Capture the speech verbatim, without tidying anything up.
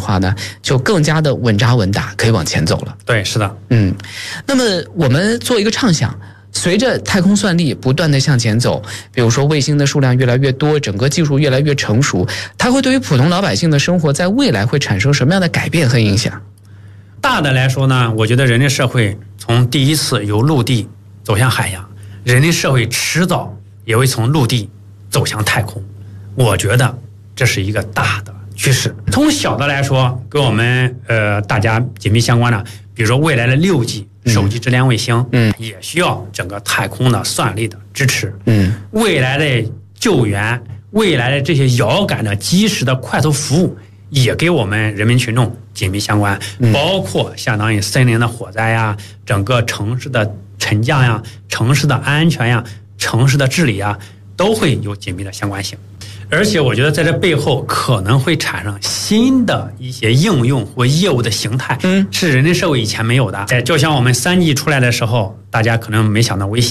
话呢，就更加的稳扎稳打，可以往前走了。 对，是的。 嗯，那么我们做一个畅想，随着太空算力不断的向前走，比如说卫星的数量越来越多，整个技术越来越成熟，它会对于普通老百姓的生活在未来会产生什么样的改变和影响？ 大的来说呢，我觉得人类社会从第一次由陆地走向海洋，人类社会迟早也会从陆地走向太空。我觉得这是一个大的趋势。从小的来说，跟我们呃大家紧密相关的，比如说未来的六 G 手机质量卫星，嗯，也需要整个太空的算力的支持，嗯，未来的救援，未来的这些遥感的及时的快速服务，也给我们人民群众紧密相关，包括相当于森林的火灾呀，整个城市的沉降呀，城市的安全呀，城市的治理呀，都会有紧密的相关性。而且我觉得在这背后可能会产生新的一些应用或业务的形态，嗯，是人类社会以前没有的。就像我们三 G 出来的时候，大家可能没想到微信